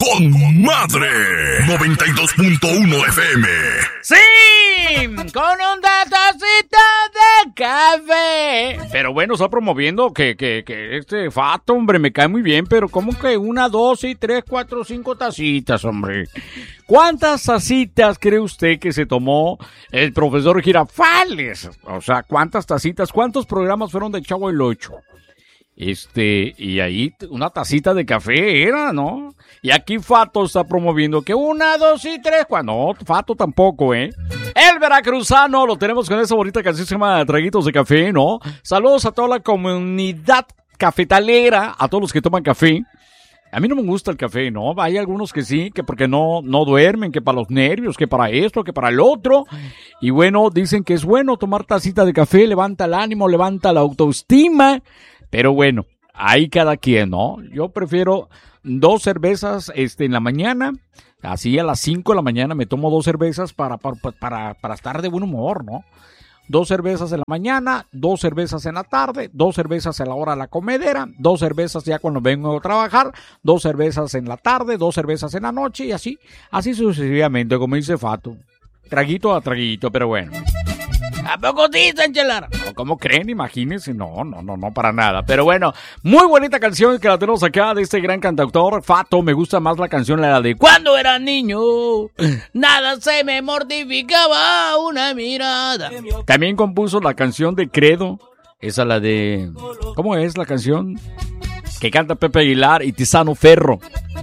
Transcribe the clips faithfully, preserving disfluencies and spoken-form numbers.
con Madre noventa y dos punto uno F M. ¡Sí! Con una tacita de café. Pero bueno, está promoviendo que, que, que este Fato, hombre, me cae muy bien, pero como que una, dos y tres, cuatro, cinco tacitas, hombre. ¿Cuántas tacitas cree usted que se tomó el profesor Girafales? O sea, ¿cuántas tacitas? ¿Cuántos programas fueron de Chavo el Ocho? Este, y ahí una tacita de café era, ¿no? Y aquí Fato está promoviendo que una, dos y tres, cuando no, Fato tampoco, ¿eh? El veracruzano, lo tenemos con esa bonita canción que se llama Traguitos de Café, ¿no? Saludos a toda la comunidad cafetalera, a todos los que toman café. A mí no me gusta el café, ¿no? Hay algunos que sí, que porque no, no duermen, que para los nervios, que para esto, que para el otro. Y bueno, dicen que es bueno tomar tacita de café, levanta el ánimo, levanta la autoestima. Pero bueno, ahí cada quien, ¿no? Yo prefiero dos cervezas este, en la mañana, así a las cinco de la mañana me tomo dos cervezas para, para, para, para estar de buen humor, ¿no? Dos cervezas en la mañana, dos cervezas en la tarde, dos cervezas a la hora de la comedera, dos cervezas ya cuando vengo a trabajar, dos cervezas en la tarde, dos cervezas en la noche y así, así sucesivamente, como dice Fato. Traguito a traguito, pero bueno. ¿A poco sí, Sanchelar? No, ¿cómo creen? Imagínense. No, no, no, no, para nada. Pero bueno, muy bonita canción que la tenemos acá de este gran cantautor, Fato. Me gusta más la canción, la de Cuando era niño, nada se me mortificaba una mirada. También compuso la canción de Credo. Esa la de... ¿Cómo es la canción? Que canta Pepe Aguilar y Tizano Ferro.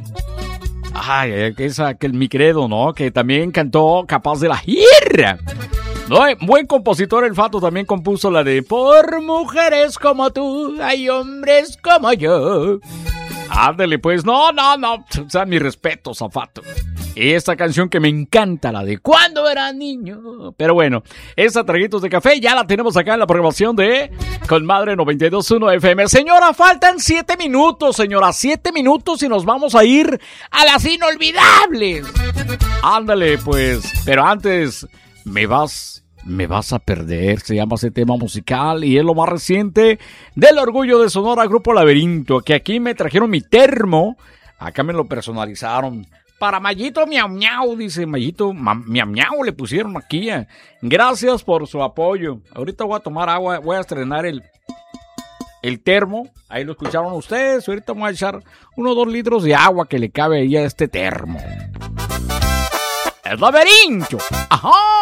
Ay, esa, que el mi Credo, ¿no? Que también cantó Capaz de la Girra. No, buen compositor el Fato, también compuso la de Por mujeres como tú, hay hombres como yo. Ándale pues, no, no, no, o sea, mis respetos a Fato. Esta canción que me encanta, la de Cuando era niño. Pero bueno, esa Traguitos de Café ya la tenemos acá en la programación de Con Madre noventa y dos punto uno F M. Señora, faltan siete minutos, señora, siete minutos y nos vamos a ir a las inolvidables. Ándale pues, pero antes... Me vas, me vas a perder, se llama ese tema musical y es lo más reciente del Orgullo de Sonora, Grupo Laberinto, que aquí me trajeron mi termo, acá me lo personalizaron, para Mayito Miau Miau, dice Mayito Miau Miau, le pusieron aquí, eh. Gracias por su apoyo, ahorita voy a tomar agua, voy a estrenar el, el termo, ahí lo escucharon ustedes, ahorita voy a echar unos dos litros de agua que le cabe ahí a este termo. El laberinto, ajá.